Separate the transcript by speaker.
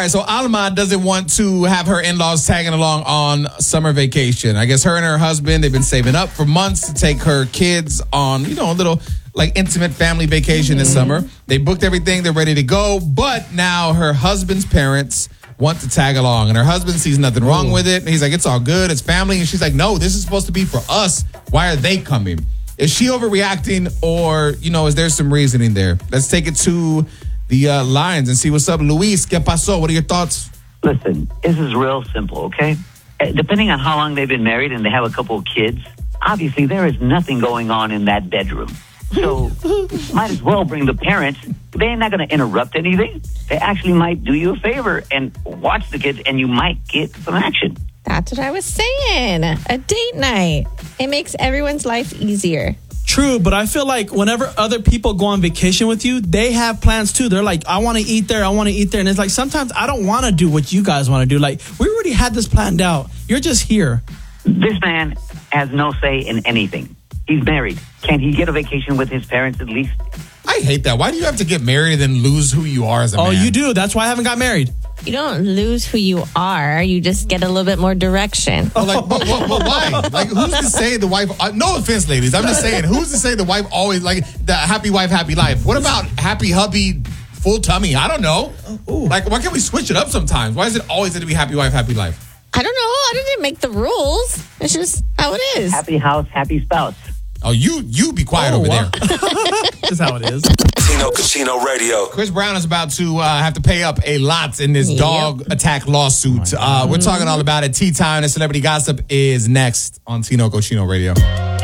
Speaker 1: right, so Alma doesn't want to have her in-laws tagging along on summer vacation. I guess her and her husband, they've been saving up for months to take her kids on, a little intimate family vacation this summer. They booked everything, they're ready to go, but now her husband's parents want to tag along, and her husband sees nothing wrong with it. And he's like, it's all good, it's family. And she's like, no, this is supposed to be for us. Why are they coming? Is she overreacting, or, is there some reasoning there? Let's take it to the lines and see what's up. Luis, ¿qué pasó? What are your thoughts?
Speaker 2: Listen, this is real simple, okay? Depending on how long they've been married and they have a couple of kids, obviously there is nothing going on in that bedroom. So might as well bring the parents. They're not going to interrupt anything. They actually might do you a favor and watch the kids, and you might get some action.
Speaker 3: That's what I was saying. A date night. It makes everyone's life easier.
Speaker 4: True, but I feel like whenever other people go on vacation with you, they have plans too. They're like, I want to eat there, I want to eat there. And it's like, sometimes I don't want to do what you guys want to do. Like, we already had this planned out. You're just here.
Speaker 2: This man has no say in anything. He's married. Can't he get a vacation with his parents at least?
Speaker 1: I hate that. Why do you have to get married and then lose who you are as a man?
Speaker 4: Oh, you do. That's why I haven't got married.
Speaker 3: You don't lose who you are. You just get a little bit more direction.
Speaker 1: But why? Like, who's to say the wife... no offense, ladies. I'm just saying, who's to say the wife always... Like, the happy wife, happy life. What about happy hubby, full tummy? I don't know. Ooh. Like, why can't we switch it up sometimes? Why is it always going to be happy wife, happy life?
Speaker 3: I don't know. I didn't make the rules. It's just how it is.
Speaker 2: Happy house, happy spouse.
Speaker 1: Oh, you be quiet over there.
Speaker 4: That's how it is.
Speaker 5: Tino Cochino Radio.
Speaker 1: Chris Brown is about to have to pay up a lot in this dog attack lawsuit. We're talking all about it. Tea Time and Celebrity Gossip is next on Tino Cochino Radio.